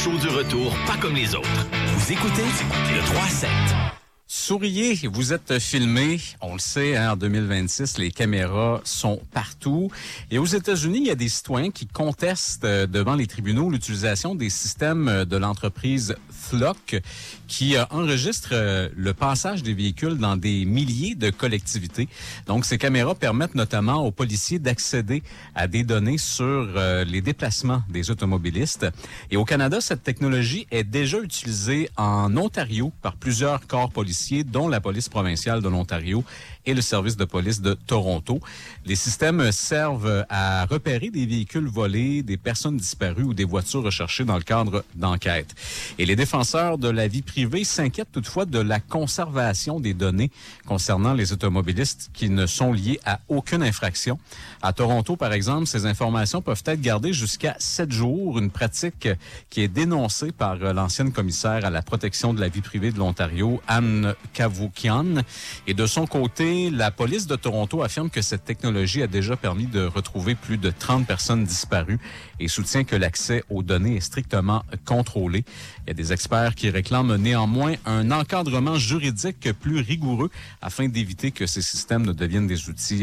show du retour, pas comme les autres. Vous écoutez le 3-7. Souriez, vous êtes filmé. On le sait, en 2026, les caméras sont partout. Et aux États-Unis, il y a des citoyens qui contestent devant les tribunaux l'utilisation des systèmes de l'entreprise Flock qui enregistre le passage des véhicules dans des milliers de collectivités. Donc, ces caméras permettent notamment aux policiers d'accéder à des données sur les déplacements des automobilistes. Et au Canada, cette technologie est déjà utilisée en Ontario par plusieurs corps policiers, dont la police provinciale de l'Ontario et le service de police de Toronto. Les systèmes servent à repérer des véhicules volés, des personnes disparues ou des voitures recherchées dans le cadre d'enquêtes. Et les défenseurs de la vie privée s'inquiètent toutefois de la conservation des données concernant les automobilistes qui ne sont liés à aucune infraction. À Toronto, par exemple, ces informations peuvent être gardées jusqu'à 7 jours, une pratique qui est dénoncée par l'ancienne commissaire à la protection de la vie privée de l'Ontario, Anne Cavoukian. Et de son côté, la police de Toronto affirme que cette technologie a déjà permis de retrouver plus de 30 personnes disparues et soutient que l'accès aux données est strictement contrôlé. Il y a des experts qui réclament néanmoins un encadrement juridique plus rigoureux afin d'éviter que ces systèmes ne deviennent des outils